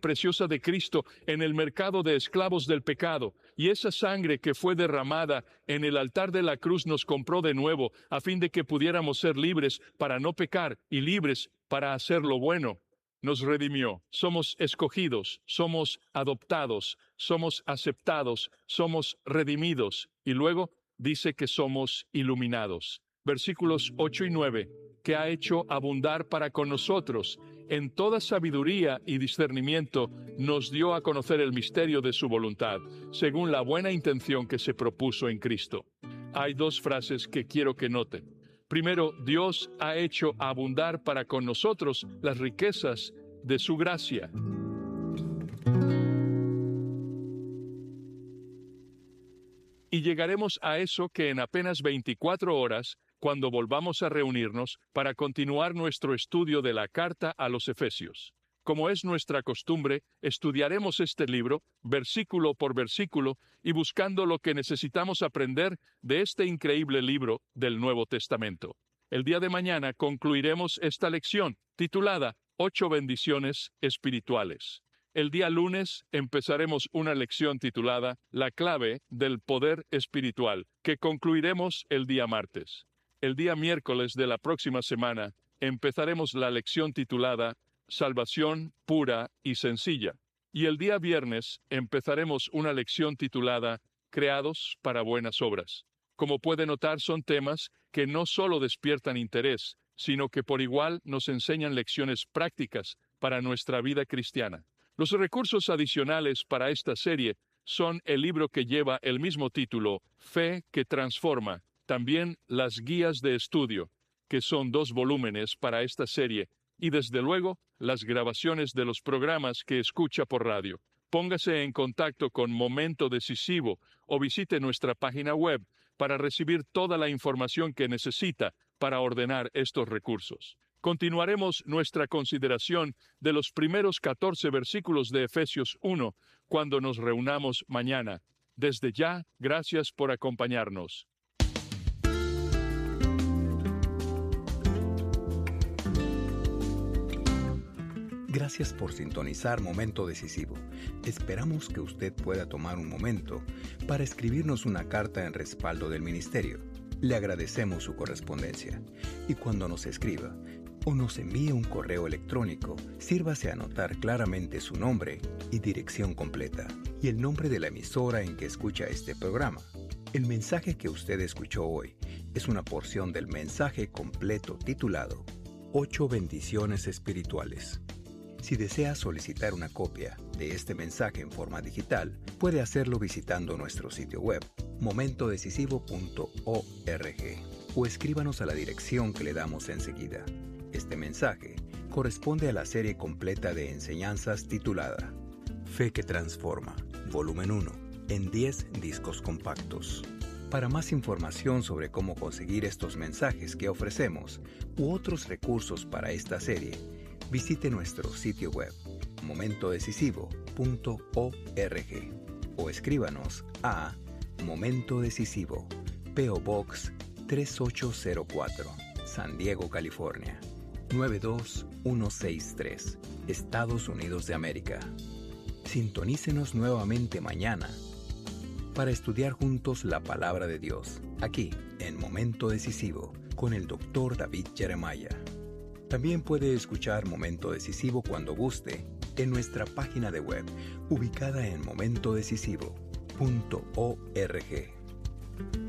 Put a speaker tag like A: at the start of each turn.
A: preciosa de Cristo en el mercado de esclavos del pecado, y esa sangre que fue derramada en el altar de la cruz nos compró de nuevo, a fin de que pudiéramos ser libres para no pecar y libres para hacer lo bueno. Nos redimió, somos escogidos, somos adoptados, somos aceptados, somos redimidos, y luego dice que somos iluminados. Versículos 8 y 9, que ha hecho abundar para con nosotros, en toda sabiduría y discernimiento, nos dio a conocer el misterio de su voluntad, según la buena intención que se propuso en Cristo. Hay dos frases que quiero que noten. Primero, Dios ha hecho abundar para con nosotros las riquezas de su gracia. Y llegaremos a eso que en apenas 24 horas, cuando volvamos a reunirnos para continuar nuestro estudio de la carta a los Efesios. Como es nuestra costumbre, estudiaremos este libro, versículo por versículo, y buscando lo que necesitamos aprender de este increíble libro del Nuevo Testamento. El día de mañana concluiremos esta lección, titulada 8 bendiciones espirituales. El día lunes empezaremos una lección titulada La clave del poder espiritual, que concluiremos el día martes. El día miércoles de la próxima semana empezaremos la lección titulada Salvación pura y sencilla. Y el día viernes empezaremos una lección titulada Creados para buenas obras. Como puede notar, son temas que no solo despiertan interés, sino que por igual nos enseñan lecciones prácticas para nuestra vida cristiana. Los recursos adicionales para esta serie son el libro que lleva el mismo título, Fe que Transforma, también las guías de estudio, que son 2 volúmenes para esta serie, y desde luego, las grabaciones de los programas que escucha por radio. Póngase en contacto con Momento Decisivo o visite nuestra página web para recibir toda la información que necesita para ordenar estos recursos. Continuaremos nuestra consideración de los primeros 14 versículos de Efesios 1 cuando nos reunamos mañana. Desde ya, gracias por acompañarnos.
B: Gracias por sintonizar Momento Decisivo. Esperamos que usted pueda tomar un momento para escribirnos una carta en respaldo del ministerio. Le agradecemos su correspondencia. Y cuando nos escriba o nos envíe un correo electrónico, sírvase a anotar claramente su nombre y dirección completa, y el nombre de la emisora en que escucha este programa. El mensaje que usted escuchó hoy es una porción del mensaje completo titulado 8 bendiciones espirituales. Si desea solicitar una copia de este mensaje en forma digital, puede hacerlo visitando nuestro sitio web, momentodecisivo.org, o escríbanos a la dirección que le damos enseguida. Este mensaje corresponde a la serie completa de enseñanzas titulada Fe que Transforma, volumen 1, en 10 discos compactos. Para más información sobre cómo conseguir estos mensajes que ofrecemos u otros recursos para esta serie, visite nuestro sitio web, momentodecisivo.org, o escríbanos a Momento Decisivo, P.O. Box 3804, San Diego, California, 92163, Estados Unidos de América. Sintonícenos nuevamente mañana para estudiar juntos la Palabra de Dios, aquí en Momento Decisivo, con el Dr. David Jeremiah. También puede escuchar Momento Decisivo cuando guste en nuestra página de web, ubicada en momentodecisivo.org.